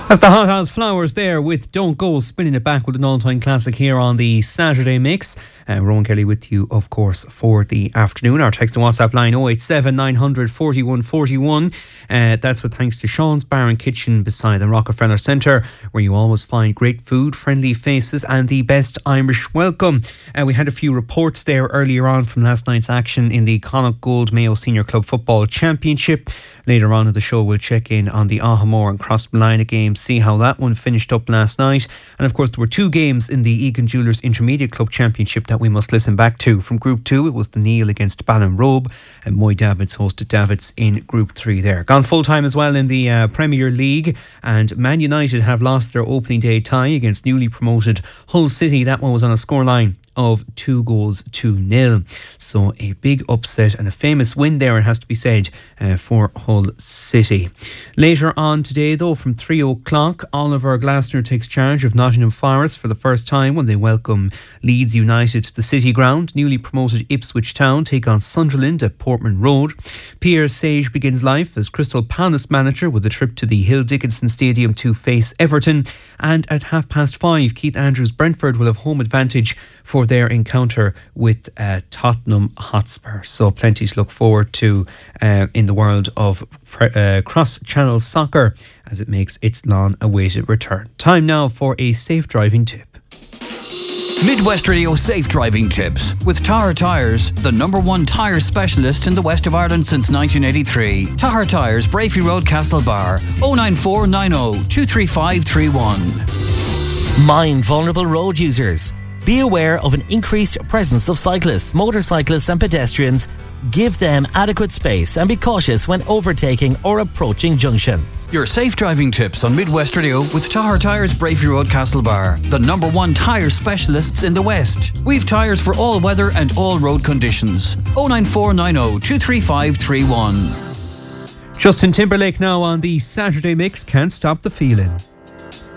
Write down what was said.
That's the Hot House Flowers there with Don't Go, spinning it back with an all-time classic here on the Saturday Mix. Rowan Kelly with you, of course, for the afternoon. Our text and WhatsApp line 087 900 41 41. That's with thanks to Sean's Bar and Kitchen beside the Rockefeller Centre, where you always find great food, friendly faces and the best Irish welcome. We had a few reports there earlier on from last night's action in the Connacht Gold Mayo Senior Club Football Championship. Later on in the show, we'll check in on the Ahamore and Crossmolina game, see how that one finished up last night. And of course, there were two games in the Egan Jewellers Intermediate Club Championship that we must listen back to. From Group 2, it was the Neil against Ballinrobe, and Moy Davids hosted Davids in Group 3 there. Gone full-time as well in the Premier League, and Man United have lost their opening day tie against newly promoted Hull City. That one was on a scoreline of 2-0. So a big upset and a famous win there, it has to be said, for Hull City. Later on today though, from 3 o'clock, Oliver Glasner takes charge of Nottingham Forest for the first time when they welcome Leeds United to the City Ground. Newly promoted Ipswich Town take on Sunderland at Portman Road. Pierre Sage begins life as Crystal Palace manager with a trip to the Hill Dickinson Stadium to face Everton. And at 5:30, Keith Andrews Brentford will have home advantage for their encounter with Tottenham Hotspur. So plenty to look forward to in the world of cross-channel soccer as it makes its long-awaited return. Time now for a safe driving tip. Midwest Radio Safe Driving Tips with Tahar Tyres, the #1 tyre specialist in the west of Ireland since 1983. Tahar Tyres, Brafey Road, Castlebar, 09490 23531. Mind vulnerable road users. Be aware of an increased presence of cyclists, motorcyclists and pedestrians. Give them adequate space and be cautious when overtaking or approaching junctions. Your safe driving tips on Midwest Radio with Tahar Tyres, Brafey Road, Castlebar, the #1 tyre specialists in the West. We've tyres for all weather and all road conditions. 09490 23531. Justin Timberlake now on the Saturday Mix, Can't Stop the Feeling.